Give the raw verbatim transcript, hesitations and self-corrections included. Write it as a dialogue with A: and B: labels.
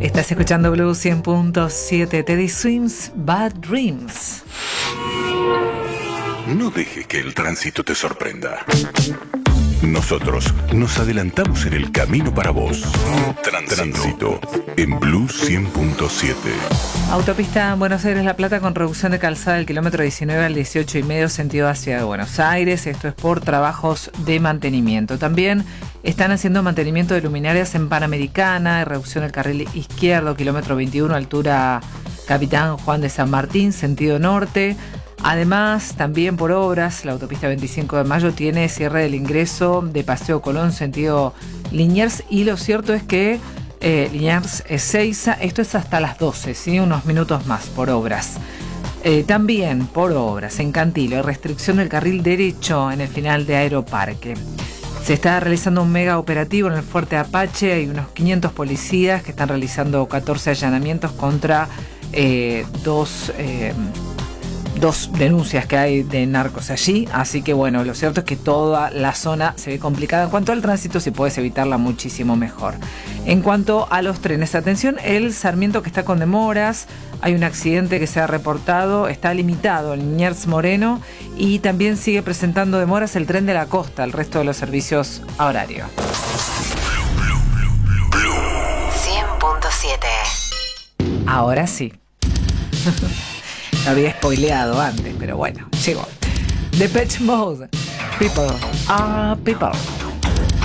A: Estás escuchando Blue cien punto siete, Teddy Swims, Bad Dreams.
B: No dejes que el tránsito te sorprenda. Nosotros nos adelantamos en el camino para vos. Tránsito, Tránsito en Blue cien punto siete.
A: Autopista Buenos Aires-La Plata con reducción de calzada del kilómetro diecinueve al dieciocho y medio sentido hacia Buenos Aires. Esto es por trabajos de mantenimiento. También están haciendo mantenimiento de luminarias en Panamericana, reducción del carril izquierdo, kilómetro veintiuno, altura Capitán Juan de San Martín, sentido norte. Además, también por obras, la autopista veinticinco de mayo tiene cierre del ingreso de Paseo Colón, sentido Liniers, y lo cierto es que eh, Liniers Ezeiza, esto es hasta las doce, ¿sí? Unos minutos más por obras. Eh, también por obras en Cantilo, restricción del carril derecho en el final de Aeroparque. Se está realizando un mega operativo en el Fuerte Apache, hay unos quinientos policías que están realizando catorce allanamientos contra eh, dos... Eh, dos denuncias que hay de narcos allí, así que bueno, lo cierto es que toda la zona se ve complicada. En cuanto al tránsito, si puedes evitarla muchísimo mejor. En cuanto a los trenes, atención, el Sarmiento que está con demoras, hay un accidente que se ha reportado, está limitado en Liniers Moreno y también sigue presentando demoras el tren de la costa, el resto de los servicios a horario.
C: cien punto siete.
A: Ahora sí. Lo había spoileado antes, pero bueno, llegó. Depeche Mode. People are people.